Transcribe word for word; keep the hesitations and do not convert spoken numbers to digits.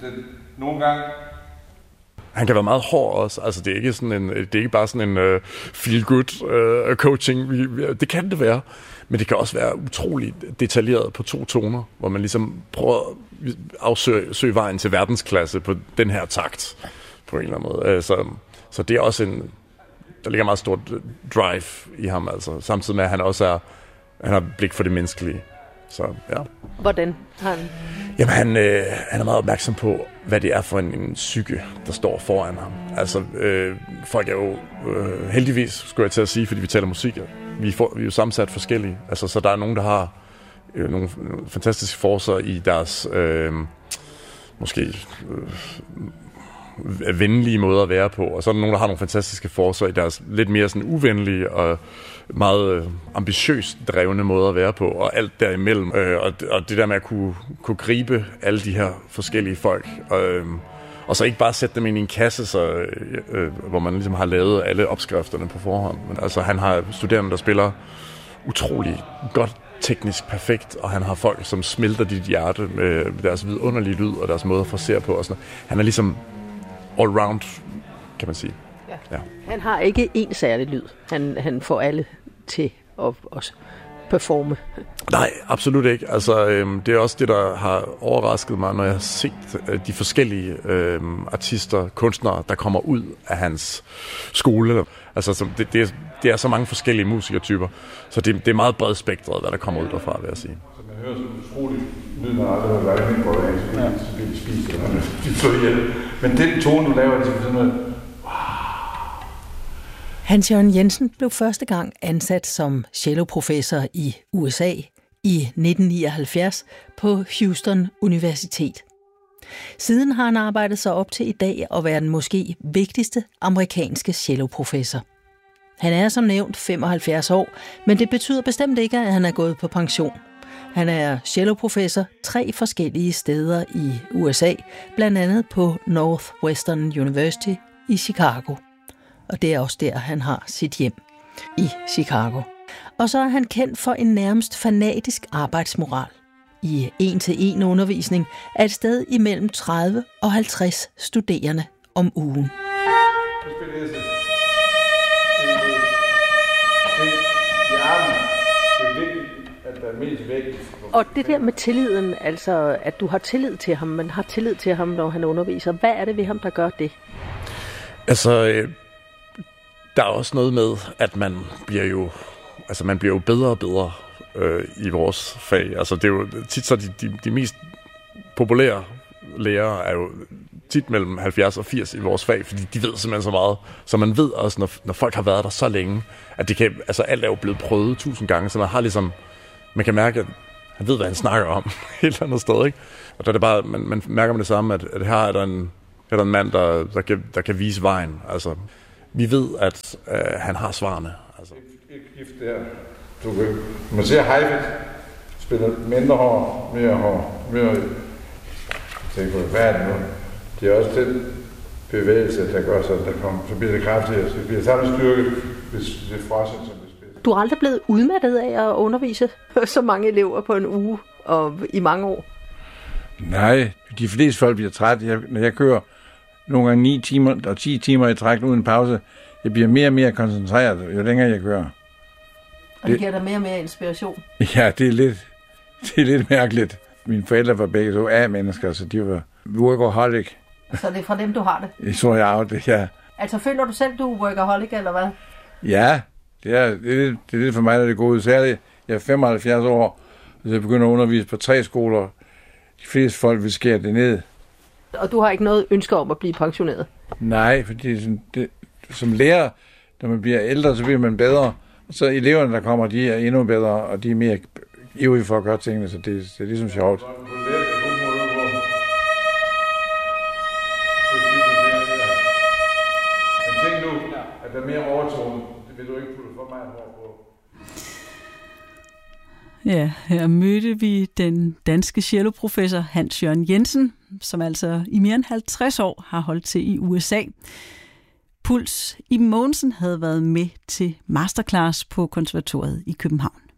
det, nogle gange... Han kan være meget hård også. Altså, det er ikke sådan en, det er ikke bare sådan en uh, feel-good uh, coaching. Det kan det være. Men det kan også være utroligt detaljeret på to toner, hvor man ligesom prøver at afsøge søge vejen til verdensklasse på den her takt, på en eller anden måde. Så, så det er også en... Der ligger meget stort drive i ham, altså. Samtidig med, at han også er... Han har blik for det menneskelige. Så, ja. Hvordan han... Jamen, han, øh, han er meget opmærksom på, hvad det er for en, en psyke, der står foran ham. Altså, øh, folk er jo øh, heldigvis, skulle jeg til at sige, fordi vi taler musik. Vi, får, vi er jo sammensat forskellige. Altså, så der er nogen, der har øh, nogle fantastiske forcer i deres øh, måske øh, venlige måder at være på. Og så er der nogen, der har nogle fantastiske forcer i deres lidt mere sådan uvenlige og meget øh, ambitiøst drevne måder at være på, og alt derimellem. Øh, og, og det der med at kunne, kunne gribe alle de her forskellige folk, og, øh, og så ikke bare sætte dem ind i en kasse, så, øh, hvor man ligesom har lavet alle opskrifterne på forhånd. Men altså, han har studerende, der spiller utrolig godt, teknisk perfekt, og han har folk, som smelter dit hjerte med deres vidunderlige lyd og deres måde at forsere på. Og sådan. Han er ligesom all-round, kan man sige. Ja. Ja. Han har ikke én særlig lyd. Han, han får alle til at også performe. Nej, absolut ikke. Altså, øhm, det er også det, der har overrasket mig, når jeg har set øh, de forskellige øhm, artister, kunstnere, der kommer ud af hans skole. Altså, så det, det, er, det er så mange forskellige musikertyper, så det, det er meget bredspektret, hvad der kommer ud derfra, vil jeg sige. Så man hører sådan utroligt lyd, man aldrig har været inde på det, så bliver det spist, eller man bliver ihjel. Men den tone, du laver, det er sådan noget... Hans Jørgen Jensen blev første gang ansat som celloprofessor i U S A i nitten nioghalvfjerds på Houston Universitet. Siden har han arbejdet sig op til i dag at være den måske vigtigste amerikanske celloprofessor. Han er som nævnt femoghalvfjerds år, men det betyder bestemt ikke, at han er gået på pension. Han er celloprofessor tre forskellige steder i U S A, blandt andet på Northwestern University i Chicago. Og det er også der, han har sit hjem, i Chicago. Og så er han kendt for en nærmest fanatisk arbejdsmoral. I en-til-en undervisning er et sted imellem tredive og halvtreds studerende om ugen. Og det der med tilliden, altså at du har tillid til ham, man har tillid til ham, når han underviser. Hvad er det ved ham, der gør det? Altså... Øh Der er også noget med, at man bliver jo, altså man bliver jo bedre og bedre øh, i vores fag. Altså det er jo tit så de, de, de mest populære lærere er jo tit mellem halvfjerds og firs i vores fag, fordi de ved simpelthen så meget. Så man ved også, når, når folk har været der så længe, at det kan, altså alt er jo blevet prøvet tusind gange, så man har ligesom, man kan mærke, at han ved, hvad han snakker om et eller andet sted, ikke? Og der er det bare, man, man mærker med det samme, at, at her er der en, her er der en mand, der, der, kan, der kan vise vejen, altså. Vi ved, at øh, han har svarene. Altså. Ikke gift der. Du kan, man ser Heifetz spiller mindre hår, mere hår, mere... Tænk på, hvad er det nu? Det er også den bevægelse, der gør så, der kommer, så bliver det kraftigere, så bliver samme styrke, hvis det er frosset, som det spiller. Du har aldrig blevet udmattet af at undervise så mange elever på en uge og i mange år? Nej, de fleste folk bliver træt. Jeg, når jeg kører nogle gange ni timer og ti timer i træk uden pause, jeg bliver mere og mere koncentreret, jo længere jeg kører. Og det giver dig mere og mere inspiration? Ja, det er lidt, det er lidt mærkeligt. Mine forældre var begge to A-mennesker, så de var workaholic. Så det er fra dem, du har det? I så jeg af det, ja. Altså føler du selv, du er workaholic, eller hvad? Ja, det er, det er, lidt, det er lidt for mig, der det går ud. Særligt, jeg er femoghalvfjerds år, så jeg begynder at undervise på tre skoler. De fleste folk vil skære det ned. Og du har ikke noget ønske om at blive pensioneret? Nej, fordi det, det, som lærer, når man bliver ældre, så bliver man bedre. Og så eleverne, der kommer, de er endnu bedre, og de er mere ivrige for at gøre tingene, så det, det er ligesom sjovt. Men tænk nu, at der er mere overtone. Det vil du ikke putte for meget hår på. Ja, her mødte vi den danske celloprofessor Hans Jørgen Jensen, som altså i mere end halvtreds år har holdt til i U S A. Puls Iben Mogensen havde været med til masterclass på konservatoriet i København.